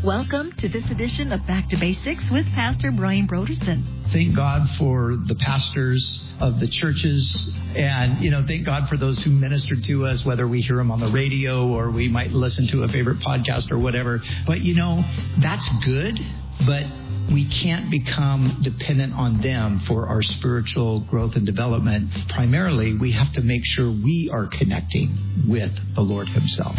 Welcome to this edition of Back to Basics with Pastor Brian Broderson. Thank God for the pastors of the churches and, thank God for those who minister to us, whether we hear them on the radio or we might listen to a favorite podcast or whatever. But, that's good, but we can't become dependent on them for our spiritual growth and development. Primarily, we have to make sure we are connecting with the Lord Himself.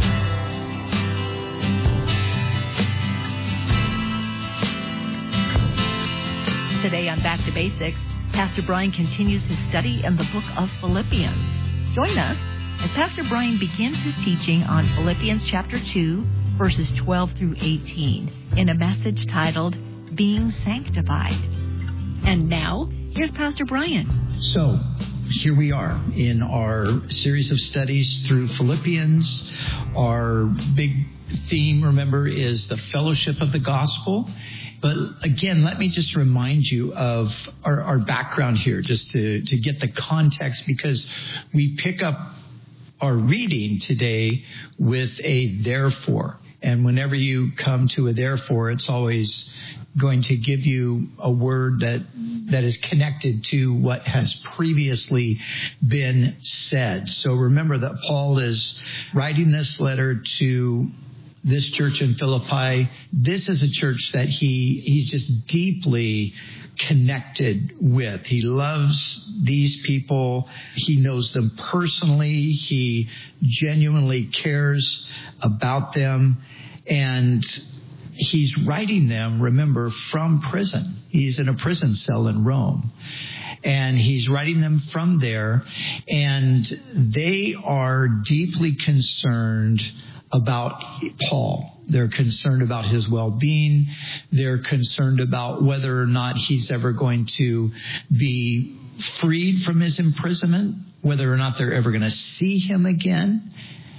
Today on Back to Basics, Pastor Brian continues his study in the book of Philippians. Join us as Pastor Brian begins his teaching on Philippians chapter 2, verses 12 through 18, in a message titled, Being Sanctified. And now, here's Pastor Brian. So, here we are in our series of studies through Philippians. Our big theme, remember, is the fellowship of the gospel. But again, let me just remind you of our background here, just to get the context, because we pick up our reading today with a therefore. And whenever you come to a therefore, it's always going to give you a word that is connected to what has previously been said. So remember that Paul is writing this letter to this church in Philippi. This is a church that he's just deeply connected with. He loves these people. He knows them personally. He genuinely cares about them. And he's writing them, remember, from prison. He's in a prison cell in Rome. And he's writing them from there. And they are deeply concerned about Paul. They're concerned about his well-being. They're concerned about whether or not he's ever going to be freed from his imprisonment, whether or not they're ever going to see him again.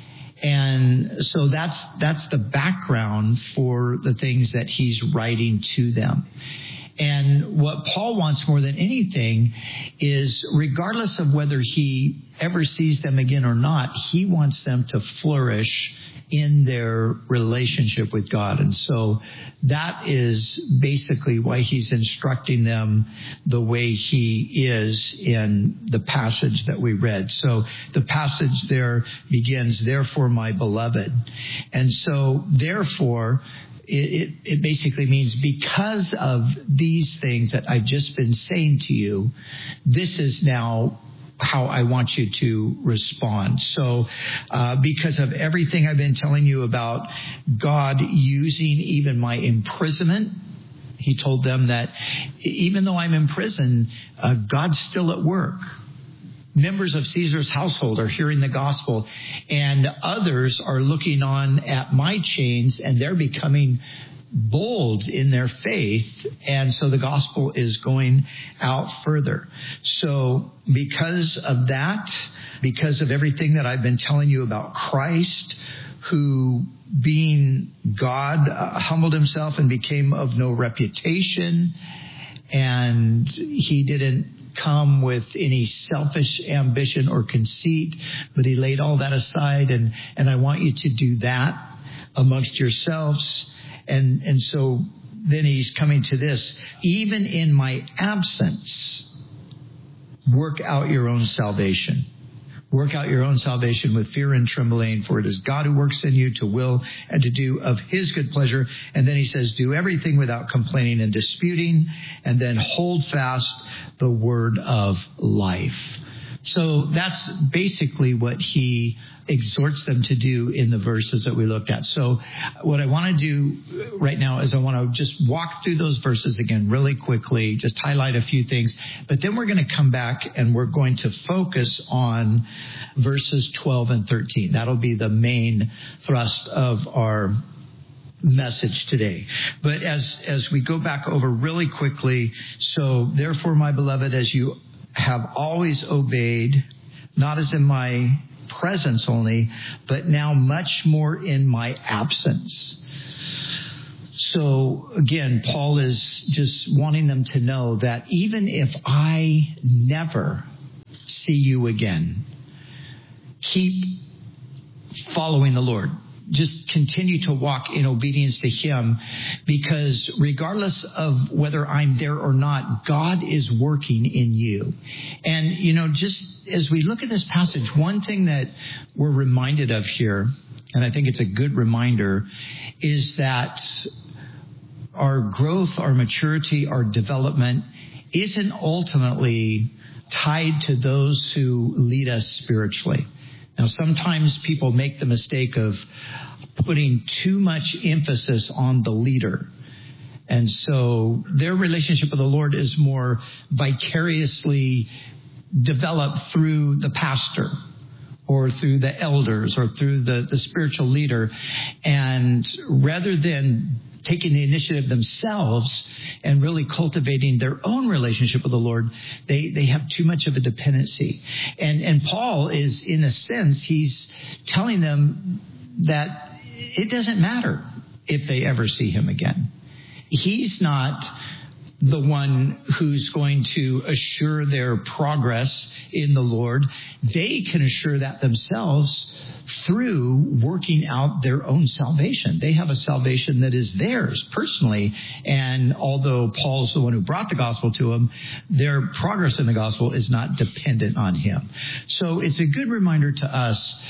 And so that's the background for the things that he's writing to them. And what Paul wants more than anything is, regardless of whether he ever sees them again or not, he wants them to flourish in their relationship with God. And so that is basically why he's instructing them the way he is in the passage that we read. So the passage there begins, therefore, my beloved. And so therefore, it basically means because of these things that I've just been saying to you, this is now how I want you to respond. So because of everything I've been telling you about God using even my imprisonment, he told them that even though I'm in prison, God's still at work. Members of Caesar's household are hearing the gospel, and others are looking on at my chains, and they're becoming bold in their faith, and so the gospel is going out further. So because of that, because of everything that I've been telling you about Christ, who being God humbled himself and became of no reputation, and he didn't come with any selfish ambition or conceit, but he laid all that aside, and I want you to do that amongst yourselves. And so then he's coming to this, even in my absence, work out your own salvation. Work out your own salvation with fear and trembling, for it is God who works in you to will and to do of his good pleasure. And then he says, do everything without complaining and disputing, and then hold fast the word of life. So that's basically what he exhorts them to do in the verses that we looked at. So what I want to do right now is I want to just walk through those verses again really quickly, just highlight a few things. But then we're going to come back and we're going to focus on verses 12 and 13. That'll be the main thrust of our message today. But as we go back over really quickly, so therefore, my beloved, as you have always obeyed, not as in my presence only, but now much more in my absence. So again, Paul is just wanting them to know that even if I never see you again, keep following the Lord. just continue to walk in obedience to him, because regardless of whether I'm there or not, God is working in you. And, just as we look at this passage, one thing that we're reminded of here, and I think it's a good reminder, is that our growth, our maturity, our development isn't ultimately tied to those who lead us spiritually. Now, sometimes people make the mistake of putting too much emphasis on the leader. And so their relationship with the Lord is more vicariously developed through the pastor or through the elders or through the spiritual leader. And rather than taking the initiative themselves and really cultivating their own relationship with the Lord, they have too much of a dependency. And Paul is, in a sense, he's telling them that it doesn't matter if they ever see him again. He's not the one who's going to assure their progress in the Lord. They can assure that themselves through working out their own salvation. They have a salvation that is theirs personally. And although Paul's the one who brought the gospel to them, their progress in the gospel is not dependent on him. So it's a good reminder to us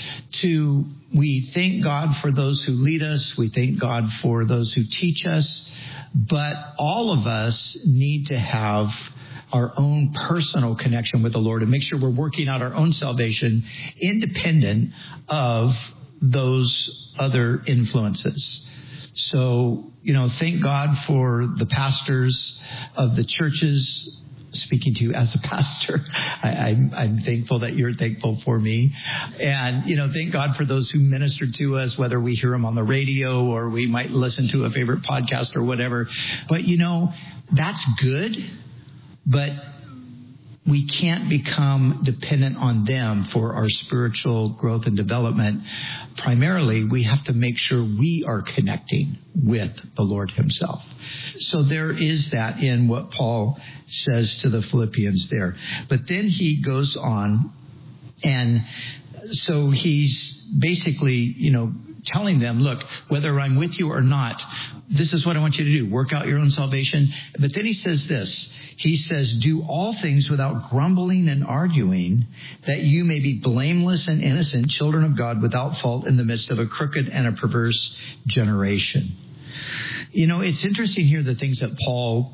we thank God for those who lead us. We thank God for those who teach us. But all of us need to have our own personal connection with the Lord and make sure we're working out our own salvation independent of those other influences. So, thank God for the pastors of the churches. Speaking to you as a pastor, I'm thankful that you're thankful for me. And, thank God for those who minister to us, whether we hear them on the radio or we might listen to a favorite podcast or whatever. But, that's good, but we can't become dependent on them for our spiritual growth and development. Primarily, we have to make sure we are connecting with the Lord himself. So there is that in what Paul says to the Philippians there. But then he goes on, and so he's basically, telling them, look, whether I'm with you or not, this is what I want you to do. Work out your own salvation. But then he says this. He says, do all things without grumbling and arguing, that you may be blameless and innocent, children of God without fault in the midst of a crooked and a perverse generation. It's interesting here, the things that Paul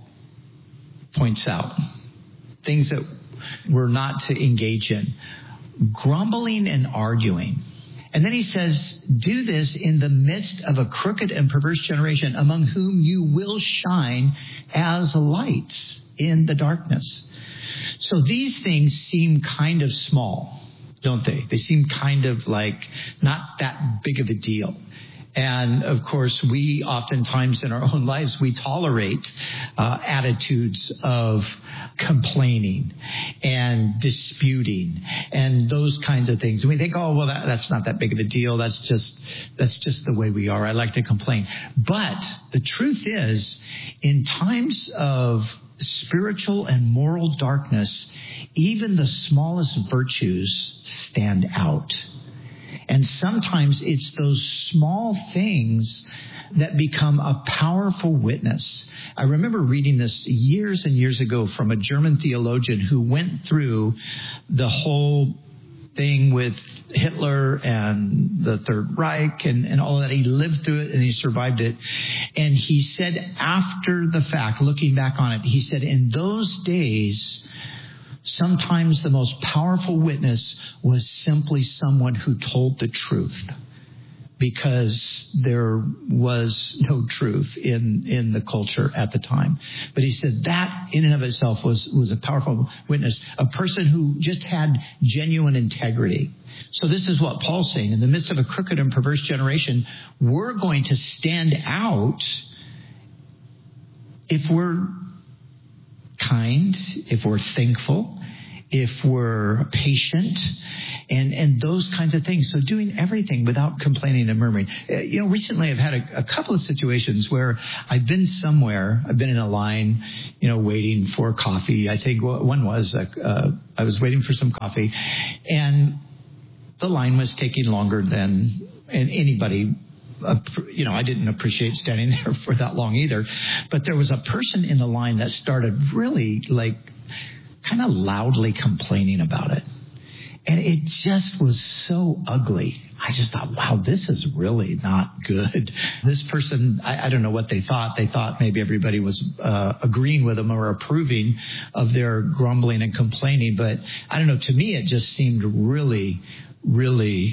points out, things that we're not to engage in. Grumbling and arguing. And then he says, do this in the midst of a crooked and perverse generation, among whom you will shine as lights in the darkness. So these things seem kind of small, don't they? They seem kind of like not that big of a deal. And of course, we oftentimes in our own lives, we tolerate attitudes of complaining and disputing and those kinds of things. And we think, oh, well, that's not that big of a deal. That's just the way we are. I like to complain. But the truth is, in times of spiritual and moral darkness, even the smallest virtues stand out. And sometimes it's those small things that become a powerful witness. I remember reading this years and years ago from a German theologian who went through the whole thing with Hitler and the Third Reich and all of that. He lived through it and he survived it. And he said after the fact, looking back on it, he said, in those days, sometimes the most powerful witness was simply someone who told the truth, because there was no truth in the culture at the time. But he said that in and of itself was a powerful witness, a person who just had genuine integrity. So this is what Paul's saying. In the midst of a crooked and perverse generation, we're going to stand out if we're kind, if we're thankful, if we're patient, and those kinds of things. So doing everything without complaining and murmuring. Recently I've had a couple of situations where I've been somewhere, I've been in a line, waiting for coffee. I think one was, I was waiting for some coffee, and the line was taking longer than anybody I didn't appreciate standing there for that long either. But there was a person in the line that started really kind of loudly complaining about it. And it just was so ugly. I just thought, wow, this is really not good. This person, I don't know what they thought. They thought maybe everybody was agreeing with them or approving of their grumbling and complaining. But I don't know. To me, it just seemed really, really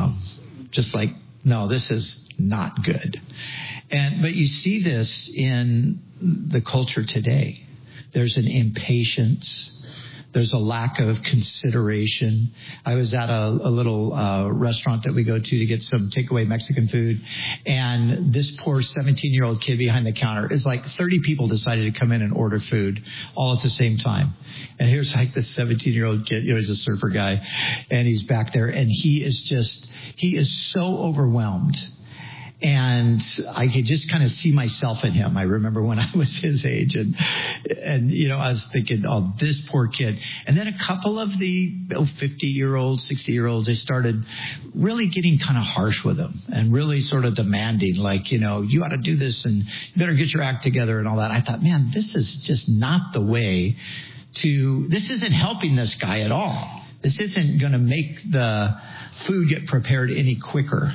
just like, no, this is not good. But you see this in the culture today. There's an impatience. There's a lack of consideration. I was at a little restaurant that we go to get some takeaway Mexican food, and this poor 17-year-old kid behind the counter is like 30 people decided to come in and order food all at the same time. And here's like this 17-year-old kid, he's a surfer guy, and he's back there, and he is so overwhelmed. And I could just kind of see myself in him. I remember when I was his age and I was thinking, oh, this poor kid. And then a couple of the 50-year-olds, 60-year-olds, they started really getting kind of harsh with him and really sort of demanding, like, you ought to do this and you better get your act together and all that. I thought, man, this is just not the way this isn't helping this guy at all. This isn't going to make the food get prepared any quicker.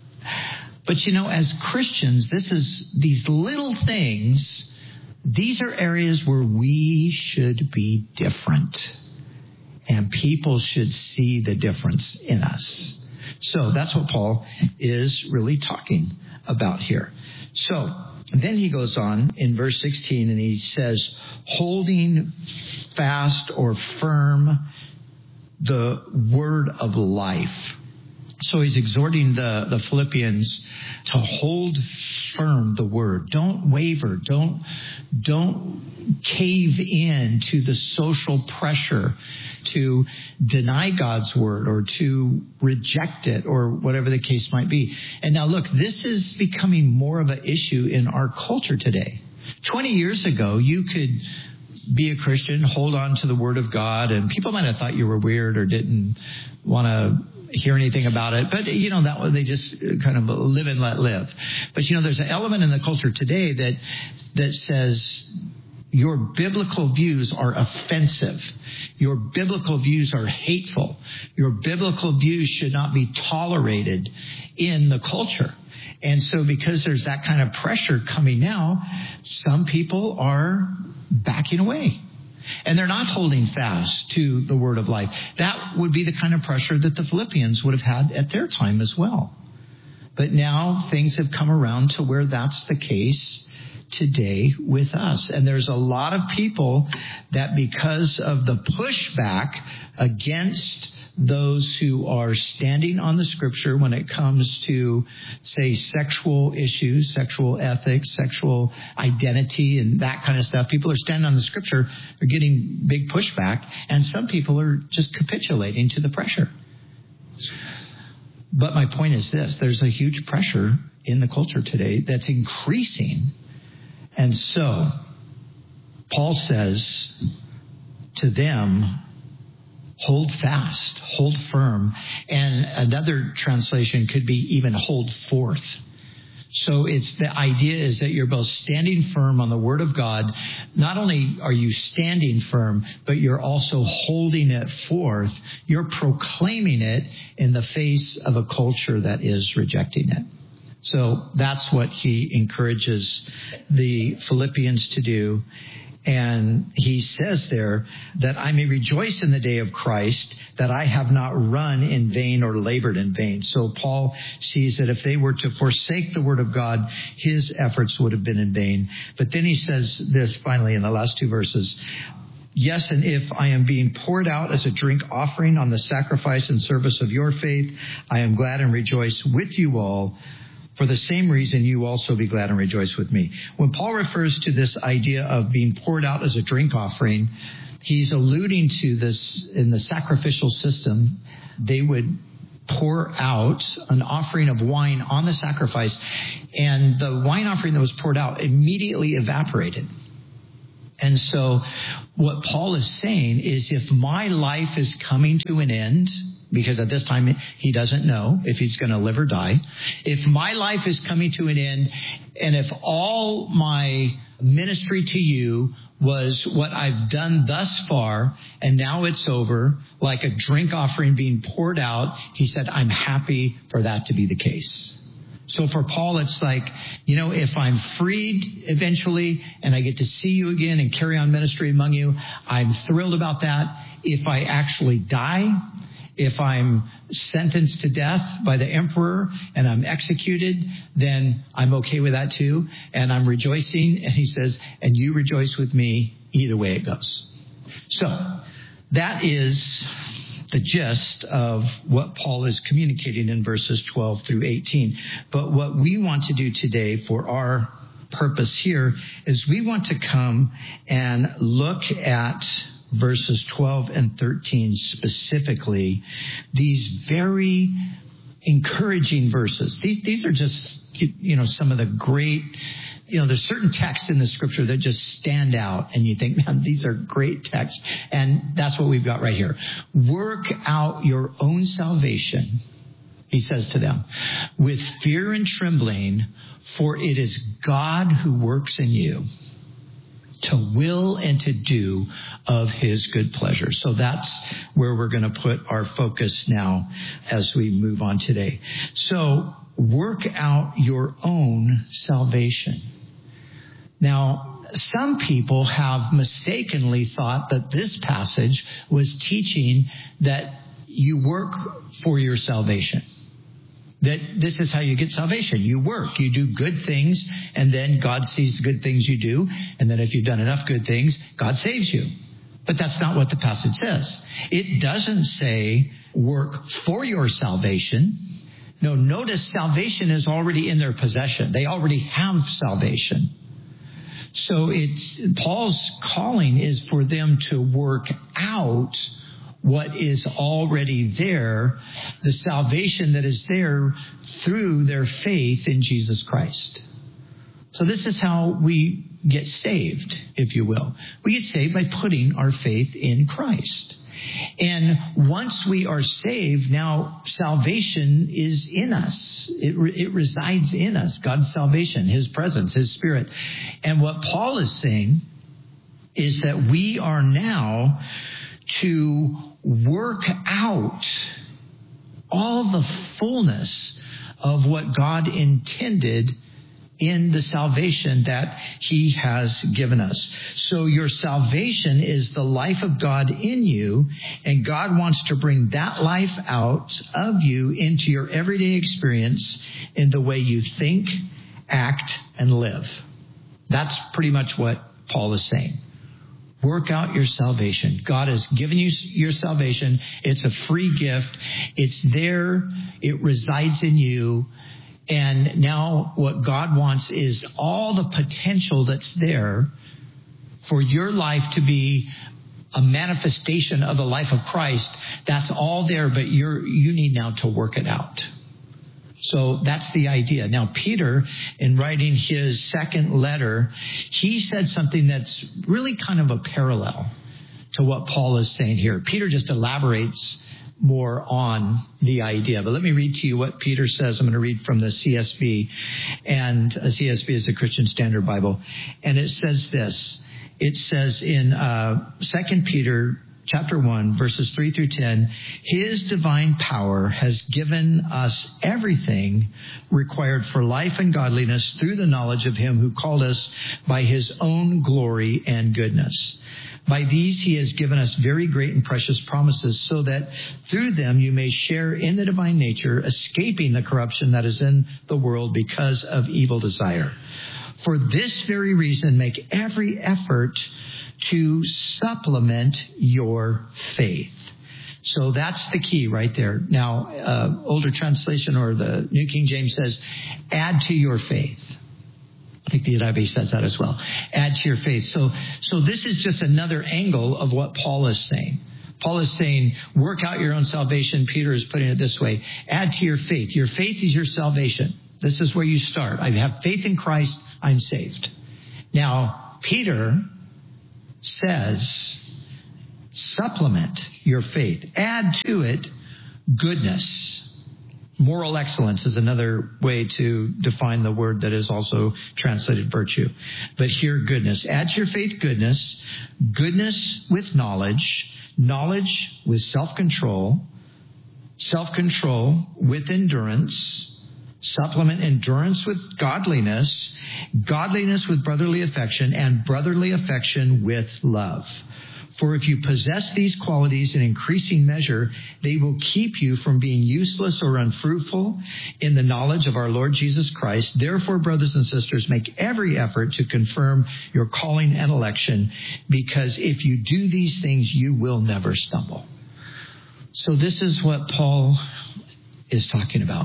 But, as Christians, these little things, these are areas where we should be different. And people should see the difference in us. So that's what Paul is really talking about here. So then he goes on in verse 16 and he says, holding fast or firm the word of life. So he's exhorting the Philippians to hold firm the word. Don't waver. Don't cave in to the social pressure to deny God's word or to reject it or whatever the case might be. And now look, this is becoming more of an issue in our culture today. 20 years ago, you could be a Christian, hold on to the word of God, and people might have thought you were weird or didn't want to hear anything about it. But, that way they just kind of live and let live. But, there's an element in the culture today that says your biblical views are offensive. Your biblical views are hateful. Your biblical views should not be tolerated in the culture. And so because there's that kind of pressure coming now, some people are backing away. And they're not holding fast to the word of life. That would be the kind of pressure that the Philippians would have had at their time as well. But now things have come around to where that's the case today with us. And there's a lot of people that because of the pushback against those who are standing on the scripture when it comes to, say, sexual issues, sexual ethics, sexual identity, and that kind of stuff. People are standing on the scripture. They're getting big pushback. And some people are just capitulating to the pressure. But my point is this. There's a huge pressure in the culture today that's increasing. And so Paul says to them, hold fast, hold firm. And another translation could be even hold forth. So the idea is that you're both standing firm on the word of God. Not only are you standing firm, but you're also holding it forth. You're proclaiming it in the face of a culture that is rejecting it. So that's what he encourages the Philippians to do. And he says there that I may rejoice in the day of Christ, that I have not run in vain or labored in vain. So Paul sees that if they were to forsake the word of God, his efforts would have been in vain. But then he says this finally in the last two verses. Yes, and if I am being poured out as a drink offering on the sacrifice and service of your faith, I am glad and rejoice with you all. For the same reason, you also be glad and rejoice with me. When Paul refers to this idea of being poured out as a drink offering, he's alluding to this in the sacrificial system. They would pour out an offering of wine on the sacrifice, and the wine offering that was poured out immediately evaporated. And so what Paul is saying is if my life is coming to an end, because at this time he doesn't know if he's going to live or die. If my life is coming to an end, and if all my ministry to you was what I've done thus far, and now it's over, like a drink offering being poured out, he said, I'm happy for that to be the case. So for Paul, it's like, if I'm freed eventually and I get to see you again and carry on ministry among you, I'm thrilled about that. If I actually die, if I'm sentenced to death by the emperor and I'm executed, then I'm okay with that too. And I'm rejoicing. And he says, and you rejoice with me either way it goes. So that is the gist of what Paul is communicating in verses 12 through 18. But what we want to do today for our purpose here is we want to come and look at verses 12 and 13 specifically, these very encouraging verses. These are just, some of the great, there's certain texts in the scripture that just stand out and you think, man, these are great texts. And that's what we've got right here. Work out your own salvation, he says to them, with fear and trembling, for it is God who works in you to will and to do of his good pleasure. So that's where we're going to put our focus now as we move on today. So work out your own salvation. Now, some people have mistakenly thought that this passage was teaching that you work for your salvation. That this is how you get salvation. You work, you do good things, and then God sees the good things you do. And then if you've done enough good things, God saves you. But that's not what the passage says. It doesn't say work for your salvation. No, notice salvation is already in their possession. They already have salvation. So Paul's calling is for them to work out what is already there, the salvation that is there through their faith in Jesus Christ. So this is how we get saved, if you will. We get saved by putting our faith in Christ. And once we are saved, now salvation is in us. It resides in us, God's salvation, his presence, his spirit. And what Paul is saying is that we are now to work out all the fullness of what God intended in the salvation that he has given us. So your salvation is the life of God in you, and God wants to bring that life out of you into your everyday experience in the way you think, act, and live. That's pretty much what Paul is saying. Work out your salvation. God has given you your salvation. It's a free gift. It's there. It resides in you. And now what God wants is all the potential that's there for your life to be a manifestation of the life of Christ. That's all there, but you need now to work it out. So that's the idea. Now, Peter, in writing his second letter, he said something that's really kind of a parallel to what Paul is saying here. Peter just elaborates more on the idea. But let me read to you what Peter says. I'm going to read from the CSB. And CSB is the Christian Standard Bible. And it says this. It says in 2 Peter chapter 1, verses 3 through 10, his divine power has given us everything required for life and godliness through the knowledge of him who called us by his own glory and goodness. By these he has given us very great and precious promises, so that through them you may share in the divine nature, escaping the corruption that is in the world because of evil desire. For this very reason, make every effort to supplement your faith. So that's the key right there. Now, older translation or the New King James says, add to your faith. I think the NIV says that as well. Add to your faith. So this is just another angle of what Paul is saying. Paul is saying, work out your own salvation. Peter is putting it this way. Add to your faith. Your faith is your salvation. This is where you start. I have faith in Christ. I'm saved. Now, Peter says, supplement your faith. Add to it goodness. Moral excellence is another way to define the word that is also translated virtue. But here, goodness. Add to your faith goodness, goodness with knowledge, knowledge with self-control, self-control with endurance, supplement endurance with godliness, godliness with brotherly affection, and brotherly affection with love. For if you possess these qualities in increasing measure, they will keep you from being useless or unfruitful in the knowledge of our Lord Jesus Christ. Therefore, brothers and sisters, make every effort to confirm your calling and election, because if you do these things, you will never stumble. So this is what Paul is talking about.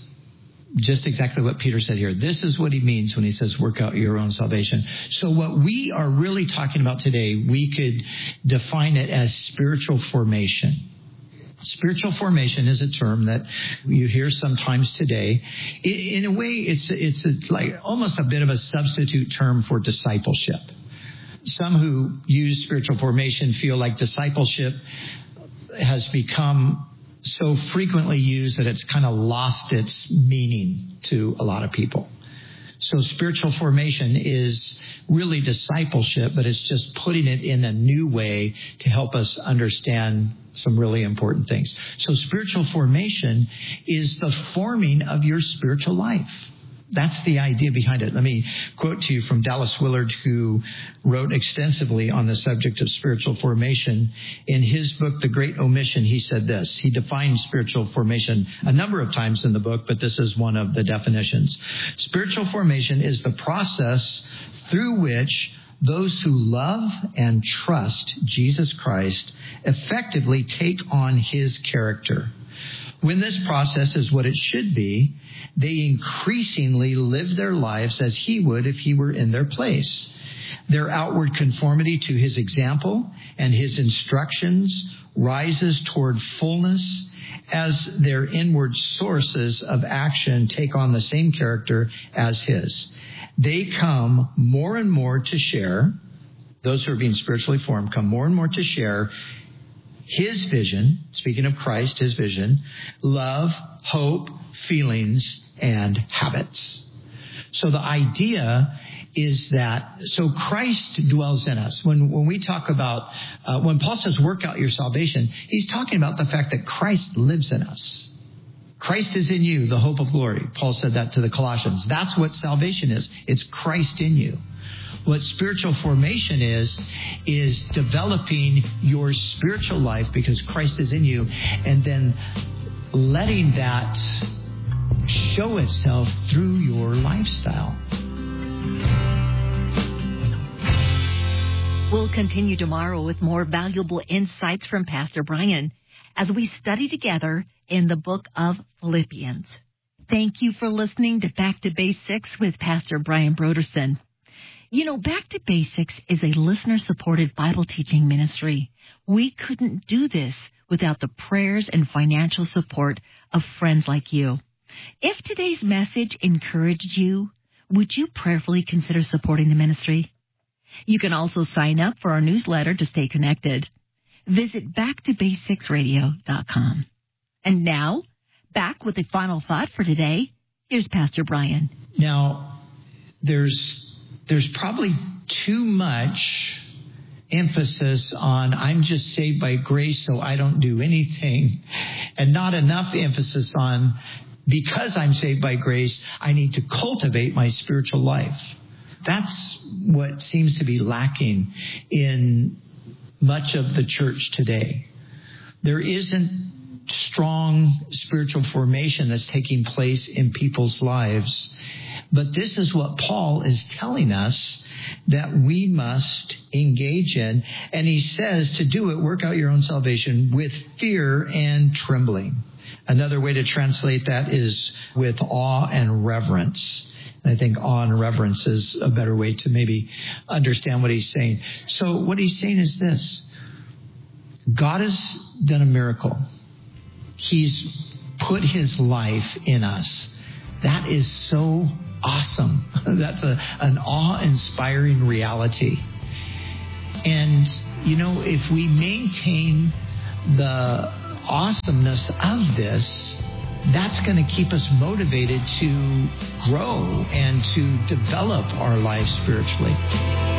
Just exactly what Peter said here. This is what he means when he says, work out your own salvation. So what we are really talking about today, we could define it as spiritual formation. Spiritual formation is a term that you hear sometimes today. In a way, it's like almost a bit of a substitute term for discipleship. Some who use spiritual formation feel like discipleship has become so frequently used that it's kind of lost its meaning to a lot of people. So spiritual formation is really discipleship, but it's just putting it in a new way to help us understand some really important things. So spiritual formation is the forming of your spiritual life. That's the idea behind it. Let me quote to you from Dallas Willard, who wrote extensively on the subject of spiritual formation. In his book, The Great Omission, he said this. He defined spiritual formation a number of times in the book, but this is one of the definitions. Spiritual formation is the process through which those who love and trust Jesus Christ effectively take on his character. When this process is what it should be, they increasingly live their lives as he would if he were in their place. Their outward conformity to his example and his instructions rises toward fullness as their inward sources of action take on the same character as his. They come more and more to share, those who are being spiritually formed come more and more to share his vision, speaking of Christ, his vision, love, hope, feelings, and habits. So the idea is that, so Christ dwells in us. When we talk about, when Paul says work out your salvation, he's talking about the fact that Christ lives in us. Christ is in you, the hope of glory. Paul said that to the Colossians. That's what salvation is. It's Christ in you. What spiritual formation is developing your spiritual life because Christ is in you, and then letting that show itself through your lifestyle. We'll continue tomorrow with more valuable insights from Pastor Brian as we study together in the book of Philippians. Thank you for listening to Back to Basics with Pastor Brian Brodersen. You know, Back to Basics is a listener-supported Bible teaching ministry. We couldn't do this without the prayers and financial support of friends like you. If today's message encouraged you, would you prayerfully consider supporting the ministry? You can also sign up for our newsletter to stay connected. Visit backtobasicsradio.com. And now, back with the final thought for today. Here's Pastor Brian. Now, there's probably too much emphasis on I'm just saved by grace so I don't do anything, and not enough emphasis on because I'm saved by grace, I need to cultivate my spiritual life. That's what seems to be lacking in much of the church today. There isn't strong spiritual formation that's taking place in people's lives. But this is what Paul is telling us that we must engage in. And he says to do it, work out your own salvation with fear and trembling. Another way to translate that is with awe and reverence. And I think awe and reverence is a better way to maybe understand what he's saying. So what he's saying is this. God has done a miracle. He's put his life in us. That is so awesome. That's an awe-inspiring reality. And, you know, if we maintain the awesomeness of this, that's going to keep us motivated to grow and to develop our life spiritually.